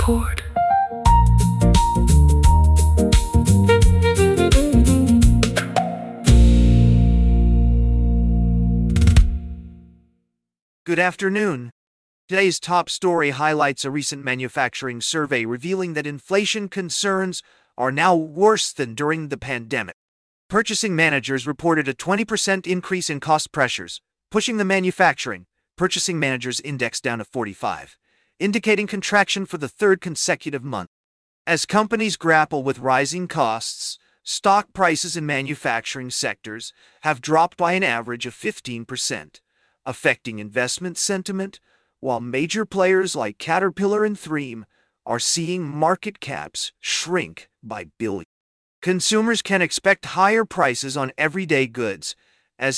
Record. Good afternoon. Today's top story highlights a recent manufacturing survey revealing that inflation concerns are now worse than during the pandemic. Purchasing managers reported a 20% increase in cost pressures, pushing the manufacturing purchasing managers index down to 45, indicating contraction for the third consecutive month. As companies grapple with rising costs, stock prices in manufacturing sectors have dropped by an average of 15%, affecting investment sentiment, while major players like Caterpillar and Threem are seeing market caps shrink by billions. Consumers can expect higher prices on everyday goods, as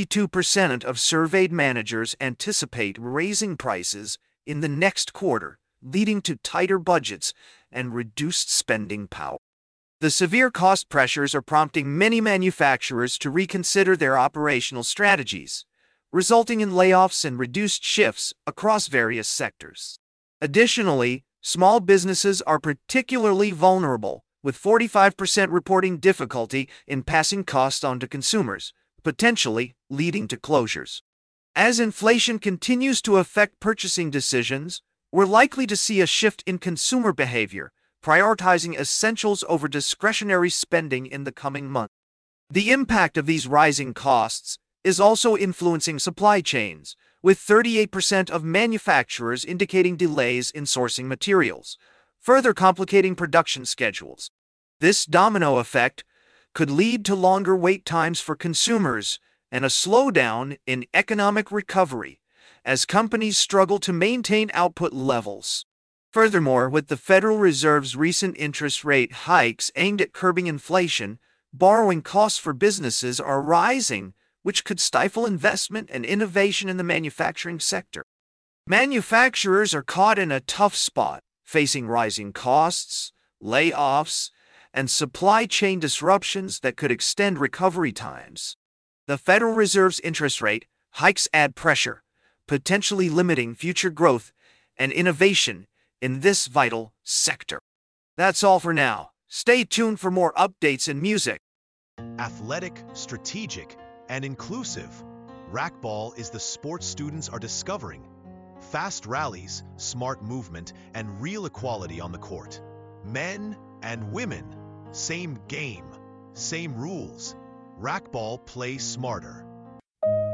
62% of surveyed managers anticipate raising prices in the next quarter, leading to tighter budgets and reduced spending power. The severe cost pressures are prompting many manufacturers to reconsider their operational strategies, resulting in layoffs and reduced shifts across various sectors. Additionally, small businesses are particularly vulnerable, with 45% reporting difficulty in passing costs on to consumers, potentially leading to closures. As inflation continues to affect purchasing decisions, we're likely to see a shift in consumer behavior, prioritizing essentials over discretionary spending in the coming months. The impact of these rising costs is also influencing supply chains, with 38% of manufacturers indicating delays in sourcing materials, further complicating production schedules. This domino effect could lead to longer wait times for consumers and a slowdown in economic recovery as companies struggle to maintain output levels. Furthermore, with the Federal Reserve's recent interest rate hikes aimed at curbing inflation, borrowing costs for businesses are rising, which could stifle investment and innovation in the manufacturing sector. Manufacturers are caught in a tough spot, facing rising costs, layoffs, and supply chain disruptions that could extend recovery times. The Federal Reserve's interest rate hikes add pressure, potentially limiting future growth and innovation in this vital sector. That's all for now. Stay tuned for more updates and music. Athletic, strategic, and inclusive, racquetball is the sport students are discovering. Fast rallies, smart movement, and real equality on the court. Men and women, same game, same rules. Racquetball, play smarter.